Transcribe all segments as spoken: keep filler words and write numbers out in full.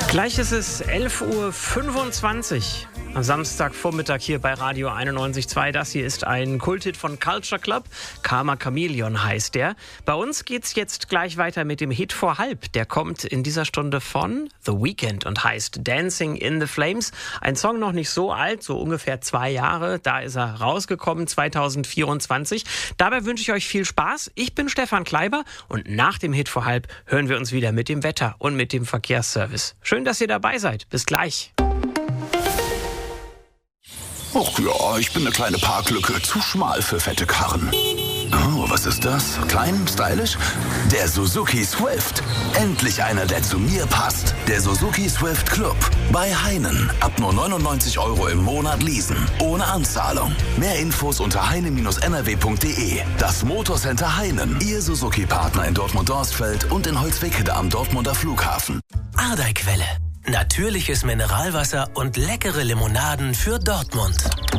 Gleich ist es elf Uhr fünfundzwanzig am Samstagvormittag hier bei Radio einundneunzig Komma zwei. Das hier ist ein Kulthit von Culture Club. Karma Chameleon heißt der. Bei uns geht's jetzt gleich weiter mit dem Hit vor halb. Der kommt in dieser Stunde von The Weeknd und heißt Dancing in the Flames. Ein Song noch nicht so alt, so ungefähr zwei Jahre. Da ist er rausgekommen, zwanzig vierundzwanzig. Dabei wünsche ich euch viel Spaß. Ich bin Stefan Kleiber und nach dem Hit vor halb hören wir uns wieder mit dem Wetter und mit dem Verkehrsservice. Schön, dass ihr dabei seid. Bis gleich. Ach ja, ich bin eine kleine Parklücke, zu schmal für fette Karren. Oh, was ist das? Klein, stylisch? Der Suzuki Swift. Endlich einer, der zu mir passt. Der Suzuki Swift Club. Bei Heinen. Ab nur neunundneunzig Euro im Monat leasen. Ohne Anzahlung. Mehr Infos unter heine Bindestrich n r w punkt d e. Das Motorcenter Heinen. Ihr Suzuki-Partner in Dortmund-Dorstfeld und in Holzwickede am Dortmunder Flughafen. Ardei-Quelle. Natürliches Mineralwasser und leckere Limonaden für Dortmund.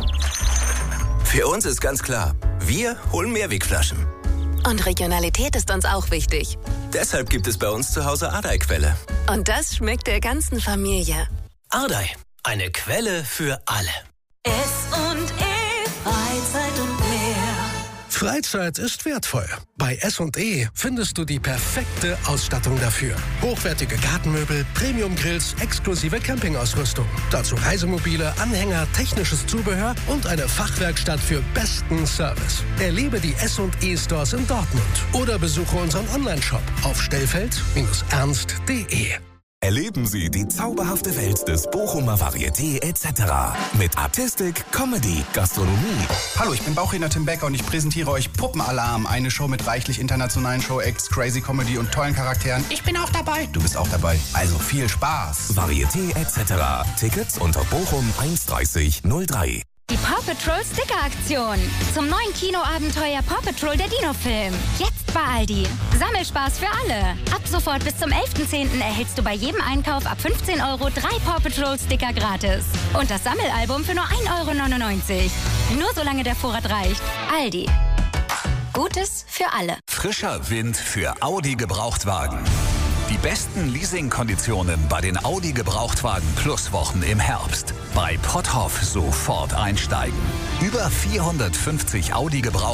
Für uns ist ganz klar, wir holen Mehrwegflaschen. Und Regionalität ist uns auch wichtig. Deshalb gibt es bei uns zu Hause Ardei-Quelle. Und das schmeckt der ganzen Familie. Ardei, eine Quelle für alle. S und E, Freizeit und mehr. Freizeit ist wertvoll. Bei S und E findest du die perfekte Ausstattung dafür. Hochwertige Gartenmöbel, Premium-Grills, exklusive Campingausrüstung. Dazu Reisemobile, Anhänger, technisches Zubehör und eine Fachwerkstatt für besten Service. Erlebe die S und E Stores in Dortmund oder besuche unseren Onlineshop auf stellfeld ernst punkt de. Erleben Sie die zauberhafte Welt des Bochumer Varieté et cetera. Mit Artistik, Comedy, Gastronomie. Hallo, ich bin Bauchredner Tim Becker und ich präsentiere euch Puppenalarm, eine Show mit reichlich internationalen Show-Acts, crazy Comedy und tollen Charakteren. Ich bin auch dabei. Du bist auch dabei. Also viel Spaß. Varieté et cetera. Tickets unter Bochum eins dreißig null drei. Die Paw Patrol Sticker-Aktion. Zum neuen Kinoabenteuer Paw Patrol der Dino-Film. Jetzt bei Aldi. Sammelspaß für alle. Ab sofort bis zum elften zehnten erhältst du bei jedem Einkauf ab fünfzehn Euro drei Paw Patrol Sticker gratis. Und das Sammelalbum für nur ein Euro neunundneunzig. Nur solange der Vorrat reicht. Aldi. Gutes für alle. Frischer Wind für Audi Gebrauchtwagen. Die besten Leasingkonditionen bei den Audi Gebrauchtwagen Plus Wochen im Herbst. Bei Potthoff sofort einsteigen. Über vierhundertfünfzig Audi Gebrauchtwagen